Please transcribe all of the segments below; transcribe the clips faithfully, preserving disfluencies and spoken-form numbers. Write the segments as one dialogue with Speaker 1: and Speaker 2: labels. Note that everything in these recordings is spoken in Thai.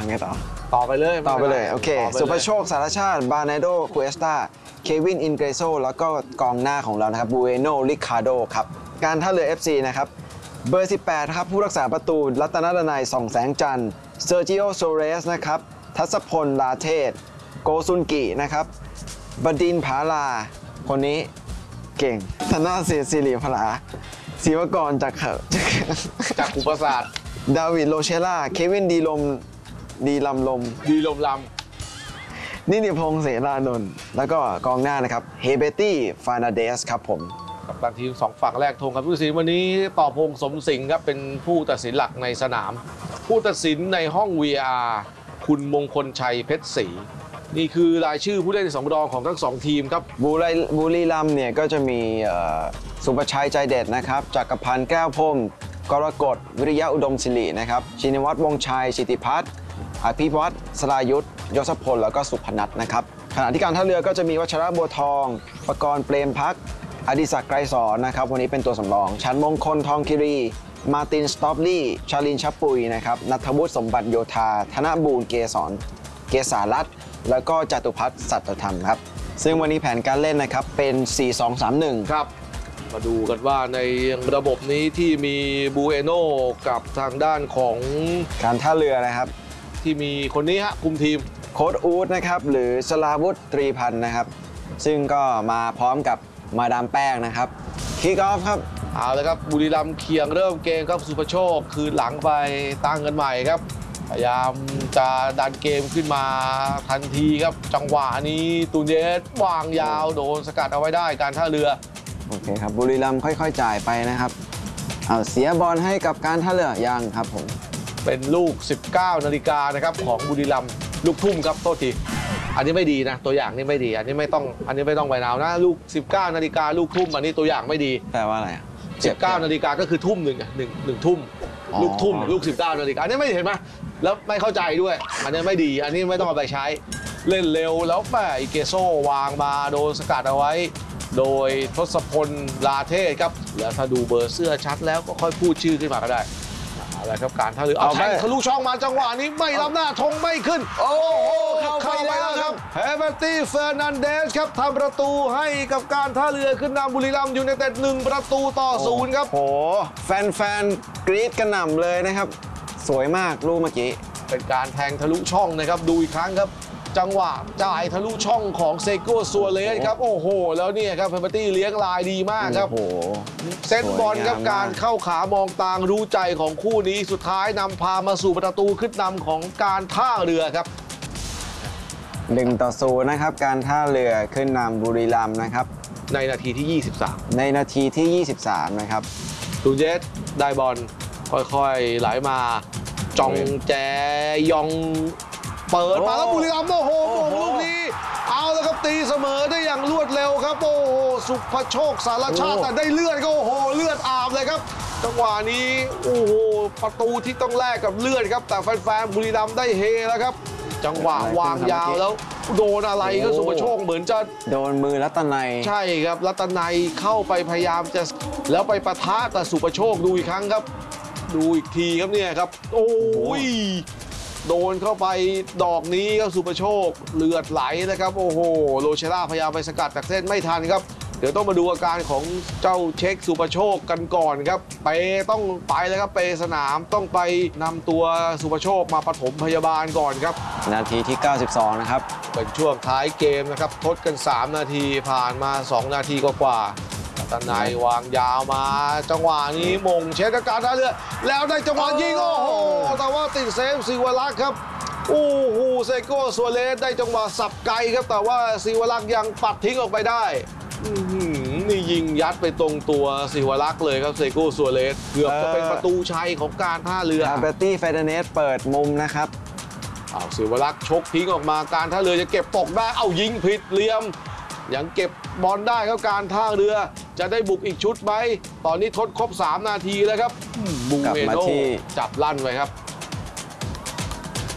Speaker 1: ไงต่อ
Speaker 2: ต่อไปเลย
Speaker 1: ต่อไปเลยโอเคสุภโชคสารชาติบาร์เนโดคูเอสตาเควินอินเกรโซแล้วก็กองหน้าของเรานะครับบูเอโนริคาโดครับการท่าเรือ เอฟ ซี นะครับเบอร์สิบแปดครับผู้รักษาประตูรัตนดนัยส่องแสงจันทร์เซอร์จิโอโซเรสนะครับทัศพลลาเทศโกซุนกินะครับบดินผาลาคนนี้เก่งธนาเศรษฐ์ศิริพลาศิวกรจากเข
Speaker 2: จากอุปสรรค
Speaker 1: ดาวิดโรเชล่าเควินดีลมดีลำลม
Speaker 2: ดีลมล
Speaker 1: ำนิติพงษ์เสรานนท์แล้วก็กองหน้านะครับเฮเบตี้ฟานาเดสครับผม
Speaker 2: กับตันทีมสองฝั่งแรกธงครับผู้ตัดสินวันนี้ต่อพงษ์สมสิงห์ครับเป็นผู้ตัดสินหลักในสนามผู้ตัดสินในห้อง วี อาร์ คุณมงคลชัยเพชรศรีนี่คือรายชื่อผู้เล่นสำรองของทั้งสองทีมครับ
Speaker 1: บุรีบุรีรัมย์เนี่ยก็จะมีสุภชัยใจเด็ดนะครับจักรพันธ์แก้วพรหมกรกฎวิริยะอุดมศิรินะครับชินวัตรวงชัยชิติพัฒน์อภิวัตรสรายุทธยศพลแล้วก็สุพนัทนะครับขณะที่การท่าเรือก็จะมีวัชระบัวทองประกรณ์เปรมพักอดิศักดิ์ไกรสอนนะครับวันนี้เป็นตัวสำรองชันมงคลทองคิรีมาร์ตินสตอปลี่ชาลินชับปุยนะครับณัฐวุฒิสมบัติโยธาธนบูรณ์เกษรเกษารัตน์แล้วก็จตุพัฒน์สัตธรรมครับซึ่งวันนี้แผนการเล่นนะครับเป็น สี่ สอง สาม หนึ่ง
Speaker 2: ครับมาดูกันว่าในระบบนี้ที่มีบูเอโนกับทางด้านของ
Speaker 1: การท่าเรือนะครับ
Speaker 2: ที่มีคนนี้ฮะคุมทีม
Speaker 1: โค้ชอู๊ดนะครับหรือสลาวุธตรีพันธ์นะครับซึ่งก็มาพร้อมกับมาดามแป้งนะครับคิกออฟครับ
Speaker 2: เอาเลยครับบุรีรัมย์เคียงเริ่มเกมครับสุภโชคคืนหลังไปตั้งกันใหม่ครับพยายามจะดันเกมขึ้นมาทันทีครับจังหวะนี้ตูนเยสวางยาวโดนสกัดเอาไว้ได้การท่าเรือ
Speaker 1: โอเคครับบุรีรัมย์ค่อยๆจ่ายไปนะครับเอาเสียบอลให้กับการท่าเรือยังครับผม
Speaker 2: เป็นลูกสิบเก้านาฬิกานะครับของบุรีรัมย์ลูกทุ่มครับโทษทีอันนี้ไม่ดีนะตัวอย่างนี่ไม่ดีอันนี้ไม่ต้องอันนี้ไม่ต้องไปนาวนะลูกสิบเก้านาฬิกาลูกทุ่มอันนี้ตัวอย่างไม่ดี
Speaker 1: แปลว่าอะไร
Speaker 2: สิบเก้านาฬิกาก็คือทุ่มหนึ่งหนึ่งหนึ่งทุ่มลูกทุ่มลูกสิบเก้านาฬิกาอันนี้ไม่เห็นไหมแล้วไม่เข้าใจด้วยอันนี้ไม่ดีอันนี้ไม่ต้องเอาไปใช้เล่นเร็วแล้วแม่อิเกโซวางมาโดนสกัดเอาไว้โดยทศพลลาเทศครับแล้วถ้าดูเบอร์เสื้อชัดแล้วก็ค่อยพูดชื่อขึ้นมาก็ได้อะไรครับการท่าเรือเอาแทงทะลุช่องมาจังหวะนี้ไม่ล้ำหน้าธงไม่ขึ้นโอ้โหเข้าไปแล้วครับเฮเบอร์ตี้เฟอร์นันเดสครับทำประตูให้กับการท่าเรือขึ้นนำบุรีรัมย์ยูไนเต็ดหนึ่งประตูต่อศูนย์ครับ
Speaker 1: โอ้โหแฟนๆกรี๊ดกระหน่ำเลยนะครับสวยมากลูกเมื่อกี้
Speaker 2: เป็นการแทงทะลุช่องนะครับดูอีกครั้งครับจังหวะจ่ายทะลุช่องของเซโกซัวเรสครับโอ้โหแล้วเนี่ยครับเฮเบอร์ตี้เลี้ยงลายดีมากครับโอ้โหเซตบอลครับการเข้าขามองตางรู้ใจของคู่นี้สุดท้ายนำพามาสู่ประตูขึ้นนำของการท่าเรือครับ
Speaker 1: หนึ่งต่อศูนย์นะครับการท่าเรือขึ้นนำบุรีรัมย์นะครับ
Speaker 2: ในนาทีที่ยี่สิบสาม
Speaker 1: ในนาทีที่ยี่สิบสามนะครับ
Speaker 2: ตูเยสได้บอลค่อยๆไหลมาจองแจยองเปิดมาแล้วบุรีรัมย์โอ้โหลูกนี้เอาแล้วครับตีเสมอได้อย่างรวดเร็วครับโอ้โหสุภโชคสารชาติแต่ได้เลือดก็โอ้โหเลือดอาบเลยครับจังหวะนี้โอ้โหประตูที่ต้องแลกกับเลือดครับแต่แฟนๆบุรีรัมย์ได้เฮแล้วครับจังหวะวางยาวแล้วโดนอะไรก็สุภโชคเหมือนจะ
Speaker 1: โดนมือรัตนัย
Speaker 2: ใช่ครับรัตนัยเข้าไปพยายามจะแล้วไปปะทะกับสุภโชคดูอีกครั้งครับดูอีกทีครับเนี่ยครับโอ้ยโดนเข้าไปดอกนี้ครับสุภโชคเลือดไหลนะครับโอ้โหโรเชล่าพยายามไปสกัดจากเส้นไม่ทันครับเดี๋ยวต้องมาดูอาการของเจ้าเช็คสุภโชคกันก่อนครับเปต้องไปแล้วครับเปสนามต้องไปนำตัวสุภโชคมาปฐมพยาบาลก่อนครับ
Speaker 1: นาทีที่เก้าสิบสองนะครับ
Speaker 2: เป็นช่วงท้ายเกมนะครับทดกันสามนาทีผ่านมาสองนาทีกว่าๆตันนายวางยาวมาจังหวะนี้มงเช็คกับการท่าเรือแล้วได้จังหวะยิงโอ้โหแต่ว่าติดเซฟศิวรักษ์ครับโอ้โหเซโก้ซัวเรสได้จังหวะสับไกลครับแต่ว่าศิวรักษ์ยังปัดทิ้งออกไปได้นี่ยิงยัดไปตรงตัวศิวรักษ์เลยครับเซโก้ซัวเรสเกือบจะเป็นประตูชัยของการท่าเรือ
Speaker 1: เบตตี้เฟเดเนสเปิดมุมนะครับ
Speaker 2: เอาศิวรักษ์ชกทิ้งออกมาการท่าเรือจะเก็บตกได้เอายิงผิดเหลี่ยมยังเก็บบอลได้ครับการท่าเรือจะได้บุกอีกชุดไหมตอนนี้ทดครบสามนาทีแล้วครับบูเอโนจับลั่นไว้ครับ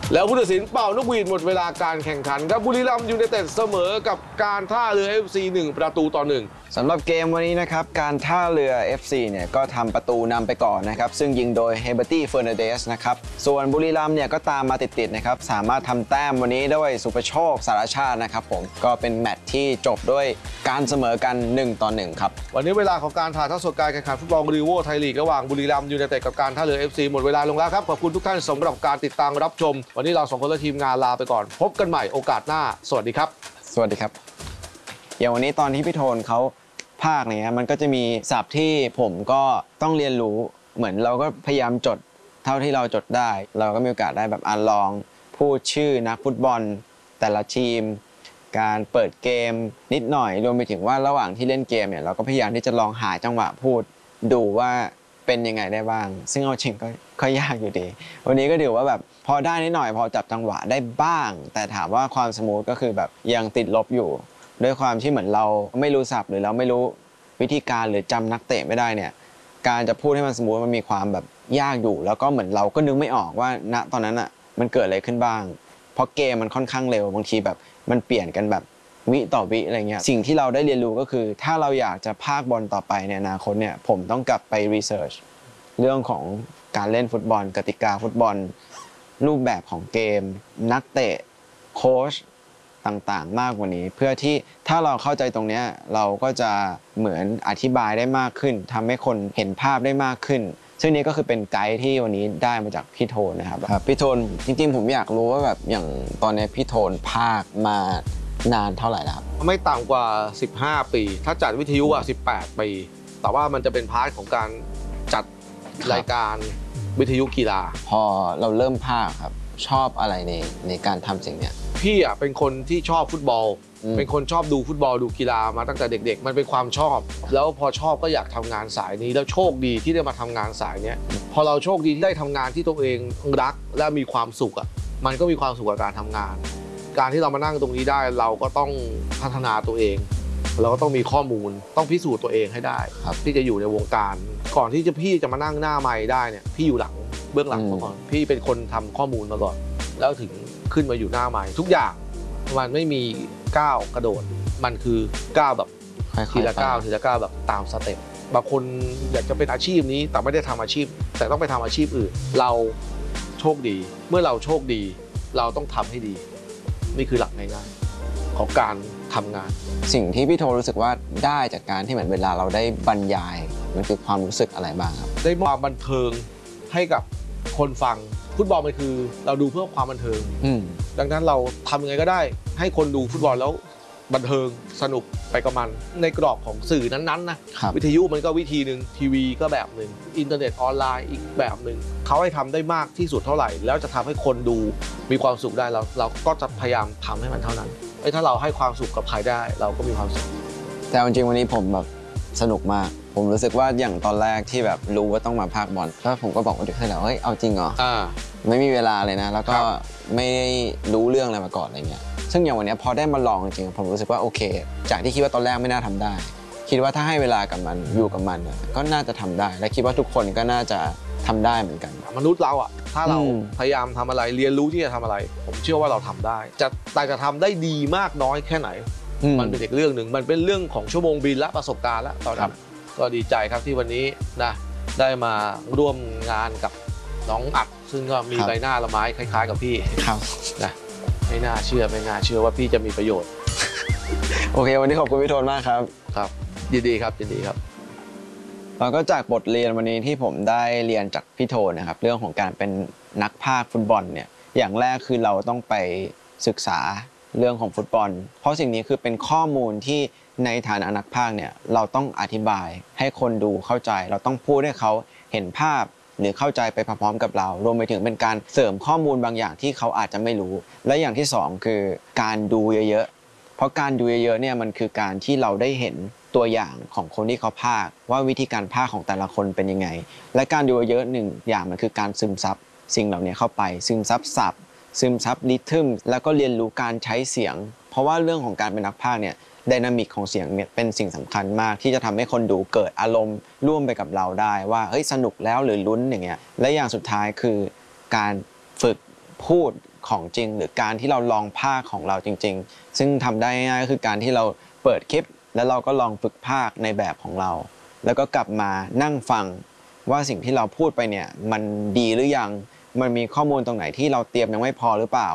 Speaker 2: แล้วผู้ตัดสินเป่านกหวีดหมดเวลาการแข่งขันครับบุรีรัมย์ยูไนเต็ดเสมอกับการท่าเรือ เอฟ ซี หนึ่งประตูต่อหนึ่ง
Speaker 1: สำหรับเกมวันนี้นะครับการท่าเรือ เอฟ ซี เนี่ยก็ทำประตูนำไปก่อนนะครับซึ่งยิงโดยเฮเบอร์ตี้เฟอร์นันเดสนะครับส่วนบุรีรัมย์เนี่ยก็ตามมาติดๆนะครับสามารถทำแต้มวันนี้ด้วยสุภโชคสารชาตินะครับผมก็เป็นแมตช์ที่จบด้วยการเสมอกันหนึ่งต่อหนึ่งครับ
Speaker 2: วันนี้เวลาของการถ่ายทอดสดการแข่งขันฟุตบอลรีโวไทยลีกระหว่างบุรีรัมย์ยูไนเต็ดกับการท่าเรือ เอฟ ซี หมดเวลาลงแล้วครับขอบคุณทุกท่านสำหรับการติดตามรับชมวันนี้เราสองคนและทีมงานลาไปก่อนพบกันใหม่โอกาสหน้าสวัสดีครับ
Speaker 1: สวัสดีครับอย่างวันนี้ตอนที่พี่โทนเขาภาคเนี่ยมันก็จะมีศัพท์ที่ผมก็ต้องเรียนรู้เหมือนเราก็พยายามจดเท่าที่เราจดได้เราก็มีโอกาสได้แบบอ่านลองพูดชื่อนักฟุตบอลแต่ละทีมการเปิดเกมนิดหน่อยรวมไปถึงว่าระหว่างที่เล่นเกมเนี่ยเราก็พยายามที่จะลองหาจังหวะพูดดูว่าเป็นยังไงได้บ้างซึ่งเอาจริงก็ก็ยากอยู่ดีวันนี้ก็ถือว่าแบบพอได้นิดหน่อยพอจับจังหวะได้บ้างแต่ถามว่าความสมูทก็คือแบบยังติดลบอยู่ด้วยความที่เหมือนเราไม่รู้ศัพท์หรือเราไม่รู้วิธีการหรือจำนักเตะไม่ได้เนี่ยการจะพูดให้มันสมูทมันมีความแบบยากอยู่แล้วก็เหมือนเราก็นึกไม่ออกว่าณตอนนั้นอ่ะมันเกิดอะไรขึ้นบ้างเพราะเกมมันค่อนข้างเร็วบางทีแบบมันเปลี่ยนกันแบบวิต่อวิอะไรเงี้ยสิ่งที่เราได้เรียนรู้ก็คือถ้าเราอยากจะพากบอลต่อไปในอนาคตเนี่ยผมต้องกลับไปรีเสิร์ชเรื่องของการเล่นฟุตบอลกติกาฟุตบอลรูปแบบของเกมนักเตะโค้ชต่างๆมากกว่านี้เพื่อที่ถ้าเราเข้าใจตรงนี้เราก็จะเหมือนอธิบายได้มากขึ้นทำให้คนเห็นภาพได้มากขึ้นซึ่งนี้ก็คือเป็นไกด์ที่วันนี้ได้มาจากพี่โทนนะครับครับพี่โทนจริงๆผมอยากรู้ว่าแบบอย่างตอนนี้พี่โทนภาคมานานเท่าไหร่แล้วครับ
Speaker 2: ไม่ต่ำกว่าสิบห้าปีถ้าจัดวิทยุอ่ะสิบแปดปีแต่ว่ามันจะเป็นพาร์ทของการจัดรายการวิทยุกีฬา
Speaker 1: พอเราเริ่มภาคครับชอบอะไรในในการทำสิ่งเนี้ย
Speaker 2: พี่อ่ะเป็นคนที่ชอบฟุตบอลเป็นคนชอบดูฟุตบอลดูกีฬามาตั้งแต่เด็กๆมันเป็นความชอบแล้วพอชอบก็อยากทำงานสายนี้แล้วโชคดีที่ได้มาทำงานสายเนี้ยพอเราโชคดีที่ได้ทำงานที่ตัวเองรักและมีความสุขอ่ะมันก็มีความสุขกับการทำงานการที่เรามานั่งตรงนี้ได้เราก็ต้องพัฒนาตัวเองเราก็ต้องมีข้อมูลต้องพิสูจน์ตัวเองให้ได้ที่จะอยู่ในวงการก่อนที่จะพี่จะมานั่งหน้าไมค์ได้เนี่ยพี่อยู่หลังเบื้องหลังมาก่อนพี่เป็นคนทำข้อมูลมาก่อนแล้วถึงขึ้นมาอยู่หน้าไมค์ทุกอย่างมันไม่มีก้าวกระโดดมันคือก้าวแบบทีละก้าวทีละก้าวแบบตามสเต็ปบางคนอยากจะเป็นอาชีพนี้แต่ไม่ได้ทำอาชีพแต่ต้องไปทำอาชีพอื่นเราโชคดีเมื่อเราโชคดีเราต้องทำให้ดีนี่คือหลักง่ายๆของการทำงาน
Speaker 1: สิ่งที่พี่โทรู้สึกว่าได้จากการที่เหมือนเวลาเราได้บรรยายมันคือความรู้สึกอะไรบ้างครับ
Speaker 2: ได้ความบันเทิงให้กับคนฟังฟุตบอลมันคือเราดูเพื่อความบันเทิงดังนั้นเราทำยังไงก็ได้ให้คนดูฟุตบอลแล้วบันเทิงสนุกไปกับมันในกรอบของสื่อนั้นๆนะวิทยุมันก็วิธีหนึ่งทีวีก็แบบหนึ่งอินเทอร์เน็ตออนไลน์อีกแบบหนึ่งเขาให้ทำได้มากที่สุดเท่าไหร่แล้วจะทำให้คนดูมีความสุขได้เราเราก็จะพยายามทำให้มันเท่านั้นถ้าเราให้ความสุขกับใครได้เราก็มีความสุข
Speaker 1: แต่จริงๆวันนี้ผมแบบสนุกมากผมรู้สึกว่าอย่างตอนแรกที่แบบรู้ว่าต้องมาพากบอลแล้วผมก็บอกว่าเด็กให้แล้วเฮ้ยเอาจริงเหรอไม่มีเวลาเลยนะแล้วก็ไม่ได้รู้เรื่องอะไรมาก่อนอะไรเงี้ยซึ่งอย่างวันนี้พอได้มาลองจริงๆผมรู้สึกว่าโอเคจากที่คิดว่าตอนแรกไม่น่าทำได้คิดว่าถ้าให้เวลากับมันอยู่กับมันก็น่าจะทำได้และคิดว่าทุกคนก็น่าจะทำได้เหมือนกัน
Speaker 2: มนุษย์เราอ่ะถ้าเราพยายามทำอะไรเรียนรู้ที่จะทำอะไรผมเชื่อว่าเราทำได้จะแต่จะทำได้ดีมากน้อยแค่ไหนมันเป็นอีกเรื่องหนึ่งมันเป็นเรื่องของชั่วโมงบินและประสบการณ์แล้วตอนนั้นก็ดีใจครับที่วันนี้นะได้มาร่วมงานกับน้องอัดซึ่งก็มีใบหน้าละไม้คล้ายๆกับพี่นะไม่น่าเชื่อไม่น่าเชื่อว่าพี่จะมีประโยชน์
Speaker 1: โอเควันนี้ขอบคุณพี่โทนมากครับ
Speaker 2: ครับยินดีครับยินดีครับ
Speaker 1: แล้วก็จากบทเรียนวันนี้ที่ผมได้เรียนจากพี่โทนนะครับเรื่องของการเป็นนักพากย์ฟุตบอลเนี่ยอย่างแรกคือเราต้องไปศึกษาเรื่องของฟุตบอลเพราะสิ่งนี้คือเป็นข้อมูลที่ในฐานะนักพากย์เนี่ยเราต้องอธิบายให้คนดูเข้าใจเราต้องพูดให้เขาเห็นภาพหรือเข้าใจไปพร้อมๆกับเรารวมไปถึงเป็นการเสริมข้อมูลบางอย่างที่เขาอาจจะไม่รู้และอย่างที่สองคือการดูเยอะๆเพราะการดูเยอะๆเนี่ยมันคือการที่เราได้เห็นตัวอย่างของคนที่เขาพากย์ว่าวิธีการพากย์ของแต่ละคนเป็นยังไงและการดูเยอะหนึ่งอย่างมันคือการซึมซับสิ่งเหล่านี้เข้าไปซึมซับศัพท์ซึมซับริทึมแล้วก็เรียนรู้การใช้เสียงเพราะว่าเรื่องของการเป็นนักพากย์เนี่ยไดนามิกของเสียงเป็นสิ่งสำคัญมากที่จะทำให้คนดูเกิดอารมณ์ร่วมไปกับเราได้ว่าเฮ้ยสนุกแล้วหรือลุ้นอย่างเงี้ยและอย่างสุดท้ายคือการฝึกพูดของจริงหรือการที่เราลองภาคของเราจริงๆซึ่งทำได้ง่ายก็คือการที่เราเปิดคลิปแล้วเราก็ลองฝึกภาคในแบบของเราแล้วก็กลับมานั่งฟังว่าสิ่งที่เราพูดไปเนี่ยมันดีหรือยังมันมีข้อมูลตรงไหนที่เราเตรียมยังไม่พอหรือเปล่า